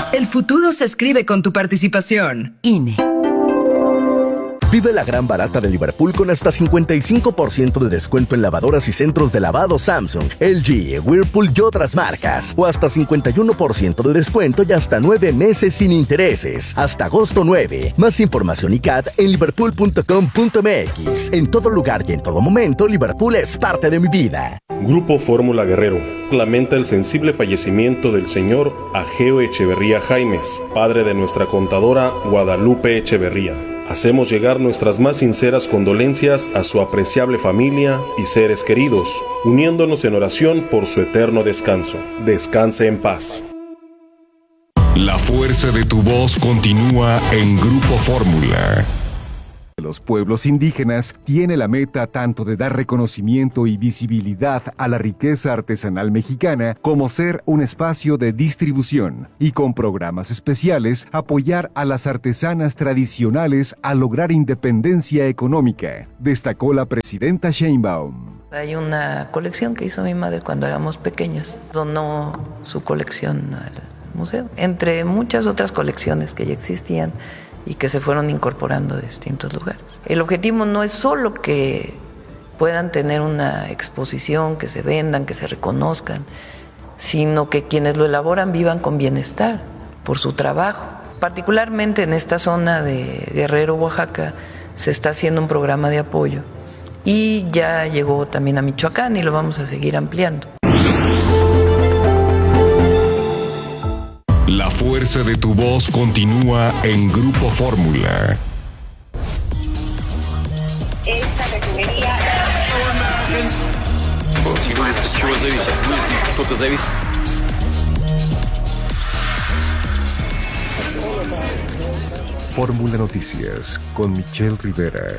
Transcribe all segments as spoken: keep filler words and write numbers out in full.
El futuro se escribe con tu participación. I N E. Vive la gran barata de Liverpool con hasta cincuenta y cinco por ciento de descuento en lavadoras y centros de lavado Samsung, L G, Whirlpool y otras marcas. O hasta cincuenta y uno por ciento de descuento y hasta nueve meses sin intereses. Hasta agosto nueve. Más información y C A D en liverpool punto com punto m x. En todo lugar y en todo momento, Liverpool es parte de mi vida. Grupo Fórmula Guerrero lamenta el sensible fallecimiento del señor Ageo Echeverría Jaimes, padre de nuestra contadora Guadalupe Echeverría. Hacemos llegar nuestras más sinceras condolencias a su apreciable familia y seres queridos, uniéndonos en oración por su eterno descanso. Descanse en paz. La fuerza de tu voz continúa en Grupo Fórmula. Los pueblos indígenas tiene la meta tanto de dar reconocimiento y visibilidad a la riqueza artesanal mexicana como ser un espacio de distribución y con programas especiales apoyar a las artesanas tradicionales a lograr independencia económica, destacó la presidenta Sheinbaum. Hay una colección que hizo mi madre cuando éramos pequeños, donó su colección al museo, entre muchas otras colecciones que ya existían y que se fueron incorporando de distintos lugares. El objetivo no es solo que puedan tener una exposición, que se vendan, que se reconozcan, sino que quienes lo elaboran vivan con bienestar por su trabajo. Particularmente en esta zona de Guerrero, Oaxaca, se está haciendo un programa de apoyo y ya llegó también a Michoacán y lo vamos a seguir ampliando. La fuerza de tu voz continúa en Grupo Fórmula. Esta refinería... Fórmula Noticias con Michelle Rivera.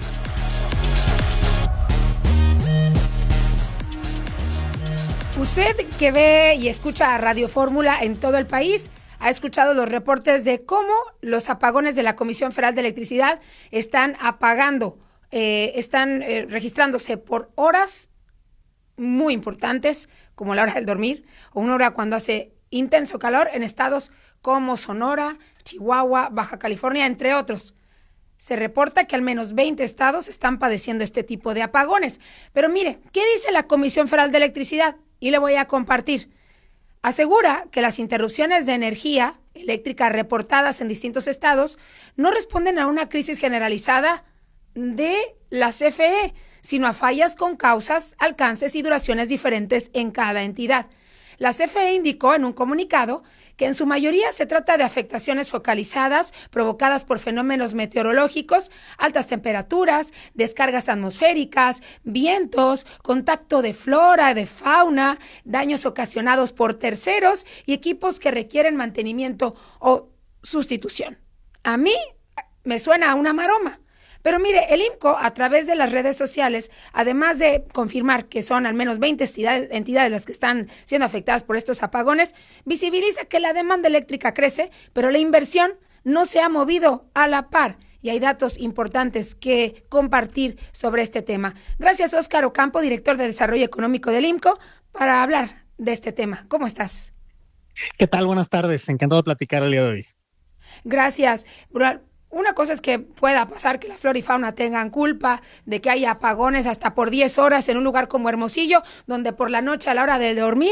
Usted que ve y escucha Radio Fórmula en todo el país ha escuchado los reportes de cómo los apagones de la Comisión Federal de Electricidad están apagando, eh, están eh, registrándose por horas muy importantes, como la hora del dormir, o una hora cuando hace intenso calor en estados como Sonora, Chihuahua, Baja California, entre otros. Se reporta que al menos veinte estados están padeciendo este tipo de apagones. Pero mire, ¿qué dice la Comisión Federal de Electricidad? Y le voy a compartir. Asegura que las interrupciones de energía eléctrica reportadas en distintos estados no responden a una crisis generalizada de la C F E, sino a fallas con causas, alcances y duraciones diferentes en cada entidad. La C F E indicó en un comunicado que en su mayoría se trata de afectaciones focalizadas provocadas por fenómenos meteorológicos, altas temperaturas, descargas atmosféricas, vientos, contacto de flora, de fauna, daños ocasionados por terceros y equipos que requieren mantenimiento o sustitución. A mí me suena a una maroma. Pero mire, el I M C O, a través de las redes sociales, además de confirmar que son al menos veinte entidades, entidades las que están siendo afectadas por estos apagones, visibiliza que la demanda eléctrica crece, pero la inversión no se ha movido a la par. Y hay datos importantes que compartir sobre este tema. Gracias, Óscar Ocampo, director de Desarrollo Económico del I M C O, para hablar de este tema. ¿Cómo estás? ¿Qué tal? Buenas tardes. Encantado de platicar el día de hoy. Gracias. Una cosa es que pueda pasar que la flora y fauna tengan culpa de que haya apagones hasta por diez horas en un lugar como Hermosillo, donde por la noche a la hora de dormir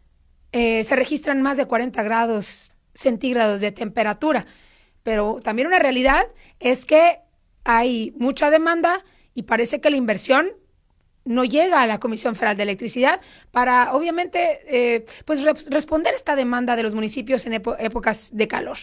eh, se registran más de cuarenta grados centígrados de temperatura. Pero también una realidad es que hay mucha demanda y parece que la inversión no llega a la Comisión Federal de Electricidad para, obviamente, eh, pues re- responder a esta demanda de los municipios en epo- épocas de calor.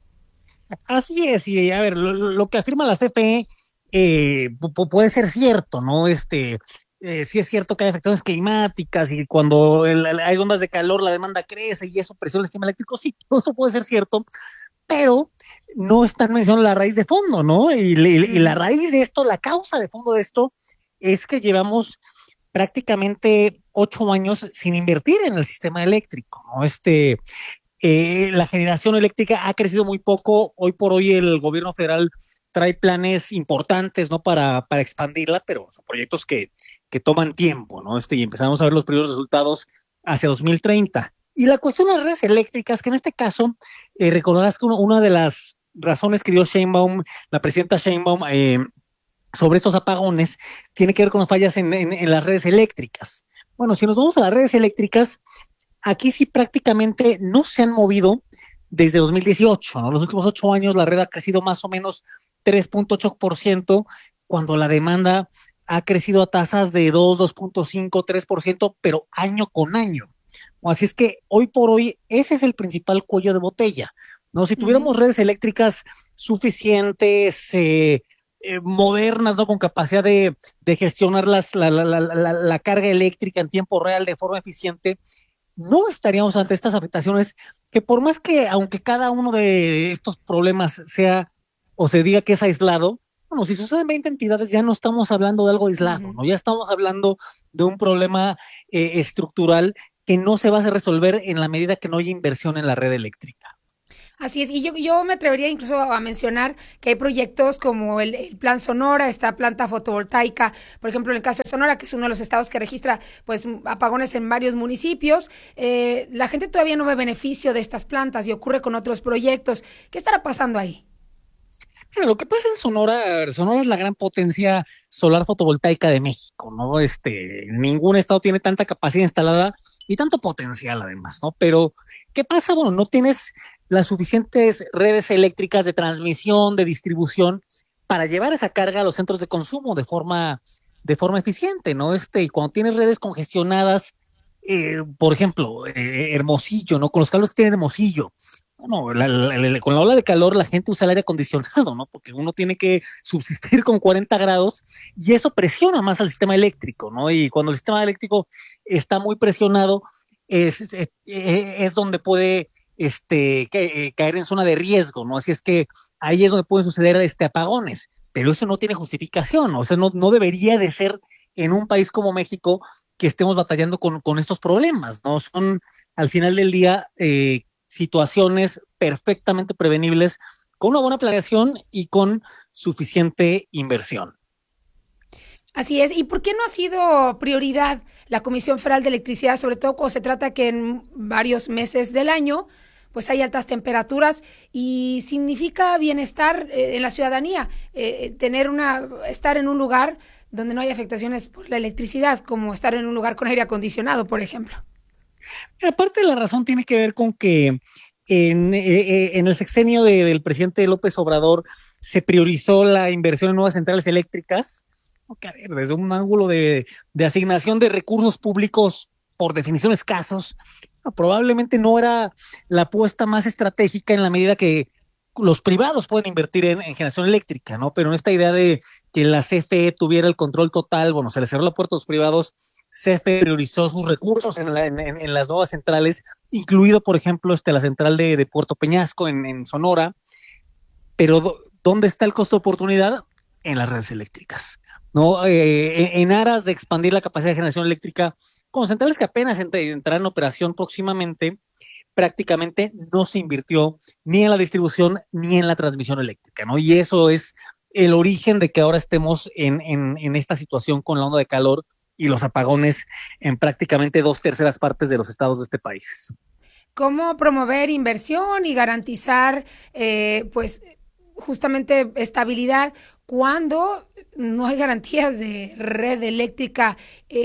Así es, y a ver, lo, lo que afirma la C F E eh, p- puede ser cierto, ¿no? Este, eh, sí es cierto que hay afectaciones climáticas y cuando el, el, hay ondas de calor la demanda crece y eso presiona el sistema eléctrico, sí, eso puede ser cierto, pero no están mencionando la raíz de fondo, ¿no? Y, y, y la raíz de esto, la causa de fondo de esto es que llevamos prácticamente ocho años sin invertir en el sistema eléctrico, ¿no? Este... Eh, la generación eléctrica ha crecido muy poco. Hoy por hoy el gobierno federal trae planes importantes, ¿no? Para, para expandirla, pero son proyectos que, que toman tiempo, ¿no? Este, y empezamos a ver los primeros resultados hacia dos mil treinta. Y la cuestión de las redes eléctricas, que en este caso, eh, recordarás que uno, una de las razones que dio Sheinbaum, la presidenta Sheinbaum, eh, sobre estos apagones, tiene que ver con las fallas en, en, en las redes eléctricas. Bueno, si nos vamos a las redes eléctricas, aquí sí prácticamente no se han movido desde dos mil dieciocho, ¿no? Los últimos ocho años la red ha crecido más o menos tres punto ocho por ciento, cuando la demanda ha crecido a tasas de dos, dos punto cinco, tres por ciento, pero año con año. Así es que hoy por hoy ese es el principal cuello de botella, ¿no? Si tuviéramos uh-huh. redes eléctricas suficientes, eh, eh, modernas, ¿no? Con capacidad de, de gestionar las, la, la, la, la, la carga eléctrica en tiempo real de forma eficiente, no estaríamos ante estas afectaciones que, por más que, aunque cada uno de estos problemas sea o se diga que es aislado, bueno, si suceden veinte entidades ya no estamos hablando de algo aislado, uh-huh. ¿no? Ya estamos hablando de un problema eh, estructural que no se va a resolver en la medida que no haya inversión en la red eléctrica. Así es, y yo, yo me atrevería incluso a mencionar que hay proyectos como el, el Plan Sonora, esta planta fotovoltaica, por ejemplo, en el caso de Sonora, que es uno de los estados que registra pues apagones en varios municipios, eh, la gente todavía no ve beneficio de estas plantas y ocurre con otros proyectos. ¿Qué estará pasando ahí? Mira, lo que pasa en Sonora, Sonora es la gran potencia solar fotovoltaica de México, ¿no? Este, ningún estado tiene tanta capacidad instalada y tanto potencial además, ¿no? Pero, ¿qué pasa? Bueno, no tienes las suficientes redes eléctricas de transmisión, de distribución, para llevar esa carga a los centros de consumo de forma, de forma eficiente, ¿no? Este, y cuando tienes redes congestionadas, eh, por ejemplo, eh, Hermosillo, ¿no? Con los calores que tiene Hermosillo, bueno, la, la, la, con la ola de calor la gente usa el aire acondicionado, ¿no? Porque uno tiene que subsistir con cuarenta grados y eso presiona más al sistema eléctrico, ¿no? Y cuando el sistema eléctrico está muy presionado, es, es, es donde puede este, caer en zona de riesgo, ¿no? Así es que ahí es donde pueden suceder este, apagones, pero eso no tiene justificación, o sea, no, no debería de ser en un país como México que estemos batallando con, con estos problemas, ¿no? Son, al final del día, eh, situaciones perfectamente prevenibles con una buena planeación y con suficiente inversión. Así es. ¿Y por qué no ha sido prioridad la Comisión Federal de Electricidad, sobre todo cuando se trata que en varios meses del año pues hay altas temperaturas y significa bienestar eh, en la ciudadanía, eh, tener una, estar en un lugar donde no hay afectaciones por la electricidad, como estar en un lugar con aire acondicionado, por ejemplo? Aparte de la razón tiene que ver con que en, eh, en el sexenio de, del presidente López Obrador se priorizó la inversión en nuevas centrales eléctricas, que, a ver, desde un ángulo de, de asignación de recursos públicos por definición escasos, no, probablemente no era la apuesta más estratégica en la medida que los privados pueden invertir en, en generación eléctrica, ¿no? Pero en esta idea de que la C F E tuviera el control total, bueno, se le cerró la puerta a los privados. C F E priorizó sus recursos en, la, en, en las nuevas centrales, incluido, por ejemplo, este, la central de, de Puerto Peñasco en, en Sonora. Pero do, ¿dónde está el costo de oportunidad? En las redes eléctricas, ¿no? Eh, en, en aras de expandir la capacidad de generación eléctrica, con centrales que apenas entrarán en operación próximamente, prácticamente no se invirtió ni en la distribución ni en la transmisión eléctrica, ¿no? Y eso es el origen de que ahora estemos en, en, en esta situación con la onda de calor y los apagones en prácticamente dos terceras partes de los estados de este país. ¿Cómo promover inversión y garantizar, eh, pues, justamente estabilidad cuando no hay garantías de red eléctrica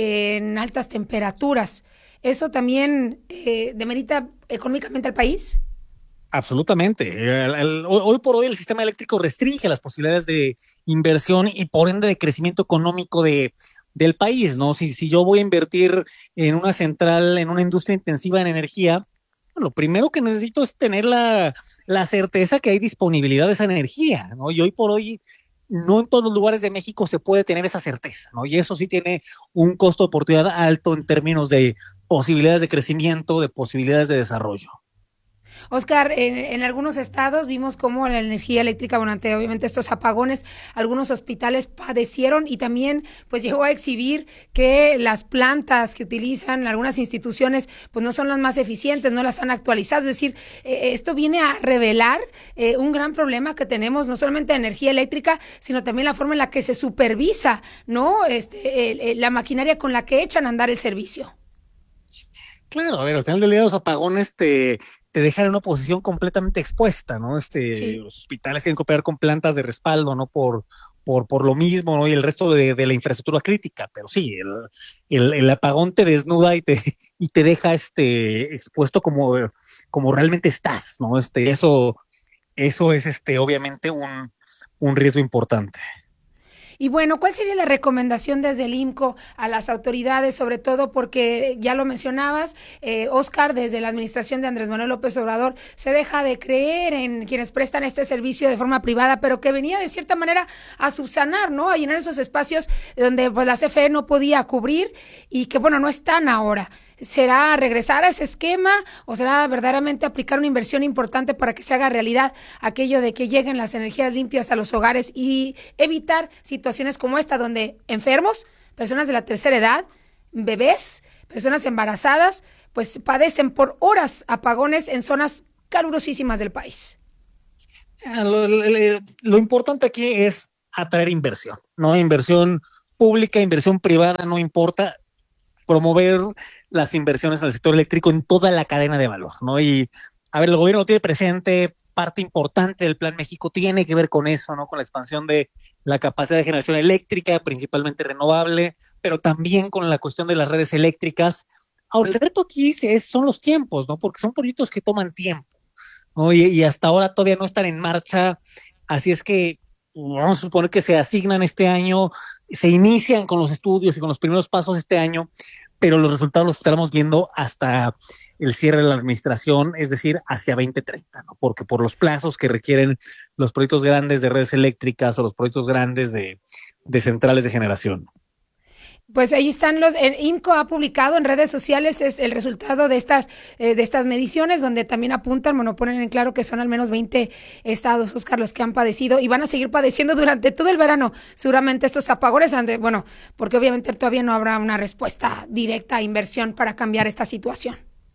en altas temperaturas? ¿Eso también eh, demerita económicamente al país? Absolutamente. El, el, hoy por hoy el sistema eléctrico restringe las posibilidades de inversión y por ende de crecimiento económico de del país, ¿no? Si, si yo voy a invertir en una central, en una industria intensiva en energía, lo primero que necesito es tener la, la certeza que hay disponibilidad de esa energía, ¿no? Y hoy por hoy no en todos los lugares de México se puede tener esa certeza, ¿no? Y eso sí tiene un costo de oportunidad alto en términos de posibilidades de crecimiento, de posibilidades de desarrollo. Oscar, en, en algunos estados vimos cómo la energía eléctrica, durante obviamente estos apagones, algunos hospitales padecieron y también pues llegó a exhibir que las plantas que utilizan algunas instituciones pues no son las más eficientes, no las han actualizado. Es decir, eh, esto viene a revelar eh, un gran problema que tenemos, no solamente de energía eléctrica, sino también la forma en la que se supervisa, ¿no? Este, el, el, la maquinaria con la que echan a andar el servicio. Claro, a ver, al final del día los apagones te, te dejan en una posición completamente expuesta, ¿no? Este, Sí. Los hospitales tienen que operar con plantas de respaldo, ¿no? Por, por, por lo mismo, ¿no? Y el resto de, de la infraestructura crítica, pero sí, el, el, el apagón te desnuda y te, y te deja este, expuesto como, como realmente estás, ¿no? Este, eso, eso es este, obviamente un, un riesgo importante. Y bueno, ¿cuál sería la recomendación desde el I M C O a las autoridades, sobre todo porque ya lo mencionabas, eh, Oscar, desde la administración de Andrés Manuel López Obrador, se deja de creer en quienes prestan este servicio de forma privada, pero que venía de cierta manera a subsanar, ¿no? A llenar esos espacios donde pues la C F E no podía cubrir y que, bueno, no están ahora. ¿Será regresar a ese esquema o será verdaderamente aplicar una inversión importante para que se haga realidad aquello de que lleguen las energías limpias a los hogares y evitar situaciones como esta donde enfermos, personas de la tercera edad, bebés, personas embarazadas, pues padecen por horas apagones en zonas calurosísimas del país? Lo, lo, lo importante aquí es atraer inversión, ¿no? Inversión pública, inversión privada, no importa. Promover las inversiones en el sector eléctrico en toda la cadena de valor, ¿no? Y, a ver, el gobierno lo tiene presente, parte importante del Plan México tiene que ver con eso, ¿no? Con la expansión de la capacidad de generación eléctrica, principalmente renovable, pero también con la cuestión de las redes eléctricas. Ahora, el reto aquí es, son los tiempos, ¿no? Porque son proyectos que toman tiempo, ¿no? Y, y hasta ahora todavía no están en marcha, así es que vamos a suponer que se asignan este año, se inician con los estudios y con los primeros pasos este año, pero los resultados los estaremos viendo hasta el cierre de la administración, es decir, hacia veinte treinta, ¿no? Porque por los plazos que requieren los proyectos grandes de redes eléctricas o los proyectos grandes de, de centrales de generación. Pues ahí están los, el I M C O ha publicado en redes sociales es el resultado de estas, eh, de estas mediciones, donde también apuntan, bueno, ponen en claro que son al menos veinte estados, Oscar, los que han padecido y van a seguir padeciendo durante todo el verano, seguramente estos apagones, bueno, porque obviamente todavía no habrá una respuesta directa a inversión para cambiar esta situación.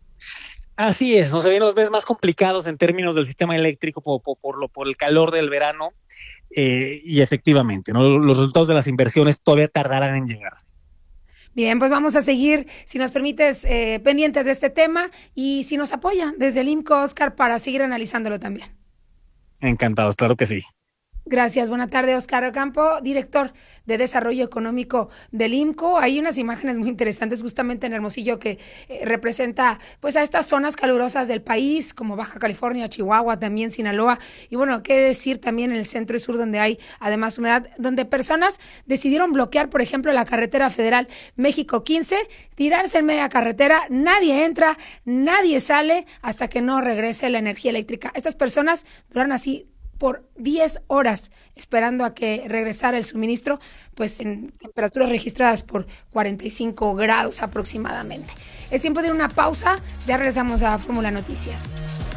Así es, no se ven los meses más complicados en términos del sistema eléctrico por, por, por, lo, por el calor del verano, eh, y efectivamente, ¿no? Los resultados de las inversiones todavía tardarán en llegar. Bien, pues vamos a seguir, si nos permites, eh, pendientes de este tema y si nos apoya desde el I M C O, Oscar, para seguir analizándolo también. Encantados, claro que sí. Gracias. Buena tarde, Oscar Ocampo, director de Desarrollo Económico del I M C O. Hay unas imágenes muy interesantes justamente en Hermosillo que eh, representa pues a estas zonas calurosas del país, como Baja California, Chihuahua, también Sinaloa. Y bueno, qué decir también en el centro y sur, donde hay además humedad, donde personas decidieron bloquear, por ejemplo, la carretera federal México quince, tirarse en media carretera, nadie entra, nadie sale hasta que no regrese la energía eléctrica. Estas personas duraron así por diez horas esperando a que regresara el suministro, pues en temperaturas registradas por cuarenta y cinco grados aproximadamente. Es tiempo de una pausa, ya regresamos a Fórmula Noticias.